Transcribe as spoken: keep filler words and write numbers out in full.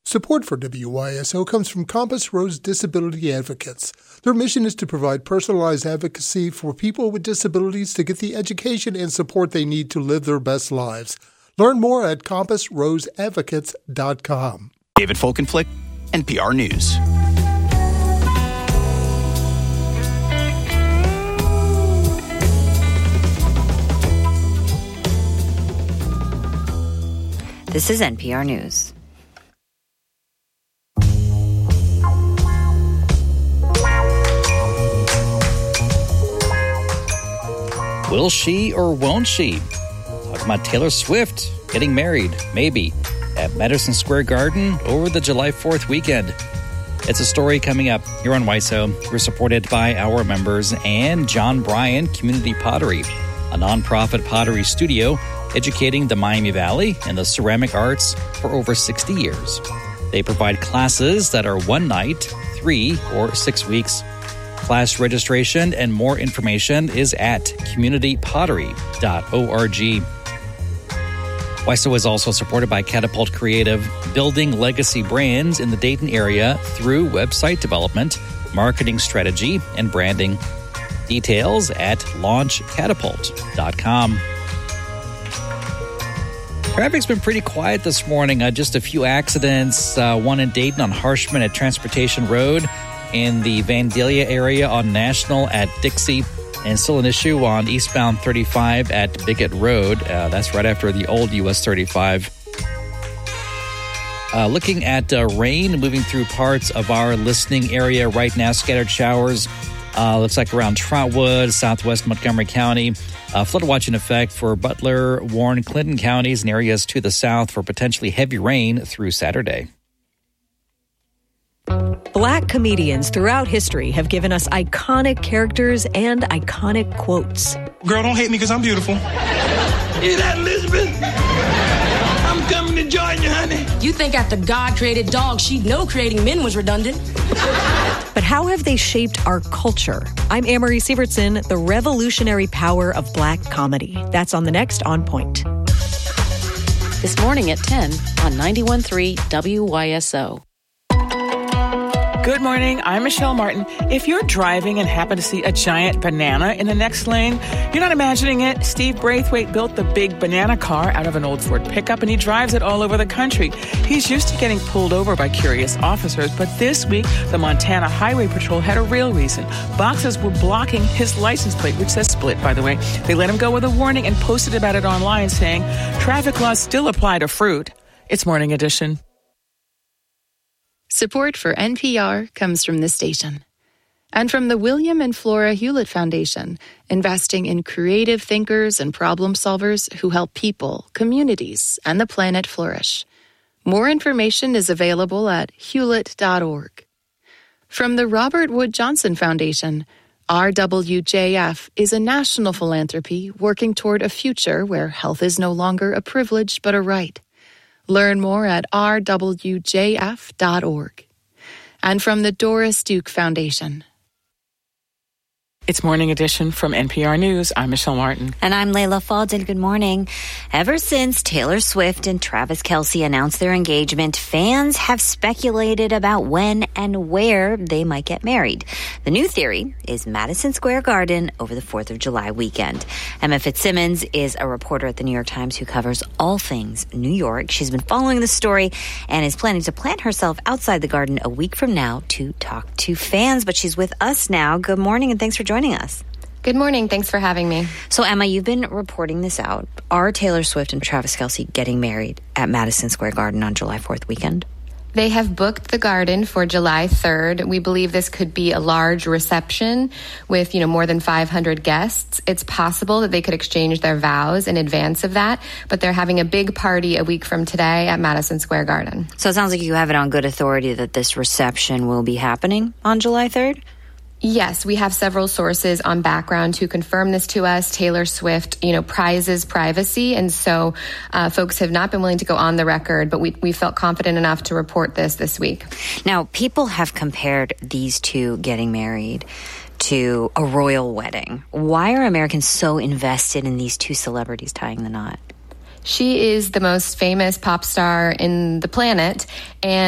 Support for W Y S O comes from Compass Rose Disability Advocates. Their mission is to provide personalized advocacy for people with disabilities to get the education and support they need to live their best lives. Learn more at compass rose advocates dot com. David Folkenflik, N P R News. This is N P R News. Will she or won't she? Talking about Taylor Swift getting married, maybe, at Madison Square Garden over the July fourth weekend. It's a story coming up here on W Y S O. We're supported by our members and John Bryan Community Pottery, a nonprofit pottery studio educating the Miami Valley and the ceramic arts for over sixty years. They provide classes that are one night, three, or six weeks. Class registration and more information is at community pottery dot org. W Y S O is also supported by Catapult Creative, building legacy brands in the Dayton area through website development, marketing strategy, and branding. Details at launch catapult dot com. Traffic's been pretty quiet this morning. Uh, just a few accidents, uh, one in Dayton on Harshman at Transportation Road, in the Vandalia area on National at Dixie, and still an issue on eastbound thirty-five at Bigot Road. Uh, that's right after the old U S thirty-five. Uh, looking at uh, rain moving through parts of our listening area right now, scattered showers. Uh, looks like around Trotwood, southwest Montgomery County. Uh, flood watch in effect for Butler, Warren, Clinton counties and areas to the south for potentially heavy rain through Saturday. Black comedians throughout history have given us iconic characters and iconic quotes. Girl, don't hate me because I'm beautiful. Hear that, Elizabeth? I'm coming to join you, honey. You think after God created dogs, she'd know creating men was redundant. But how have they shaped our culture? I'm Amory Sievertson, the revolutionary power of Black comedy. That's on the next On Point. This morning at ten on ninety-one point three W Y S O. Good morning. I'm Michelle Martin. If you're driving and happen to see a giant banana in the next lane, you're not imagining it. Steve Braithwaite built the big banana car out of an old Ford pickup, and he drives it all over the country. He's used to getting pulled over by curious officers, but this week, the Montana Highway Patrol had a real reason. Boxes were blocking his license plate, which says split, by the way. They let him go with a warning and posted about it online, saying, traffic laws still apply to fruit. It's Morning Edition. Support for N P R comes from this station and from the William and Flora Hewlett Foundation, investing in creative thinkers and problem solvers who help people, communities, and the planet flourish. More information is available at hewlett dot org. From the Robert Wood Johnson Foundation, R W J F is a national philanthropy working toward a future where health is no longer a privilege but a right. Learn more at r w j f dot org. And from the Doris Duke Foundation. It's Morning Edition from N P R News. I'm Michelle Martin. And I'm Layla Faldin. Good morning. Ever since Taylor Swift and Travis Kelce announced their engagement, fans have speculated about when and where they might get married. The new theory is Madison Square Garden over the fourth of July weekend. Emma Fitzsimmons is a reporter at the New York Times who covers all things New York. She's been following the story and is planning to plant herself outside the garden a week from now to talk to fans. But she's with us now. Good morning, and thanks for joining us. Good morning. Thanks for having me. So, Emma, you've been reporting this out. Are Taylor Swift and Travis Kelce getting married at Madison Square Garden on July fourth weekend? They have booked the garden for July third. We believe this could be a large reception with, you know, more than five hundred guests. It's possible that they could exchange their vows in advance of that, but they're having a big party a week from today at Madison Square Garden. So it sounds like you have it on good authority that this reception will be happening on July third? Yes, we have several sources on background to confirm this to us. Taylor Swift, you know, prizes privacy, and so uh, folks have not been willing to go on the record, but we, we felt confident enough to report this this week. Now, people have compared these two getting married to a royal wedding. Why are Americans so invested in these two celebrities tying the knot? She is the most famous pop star in the planet, and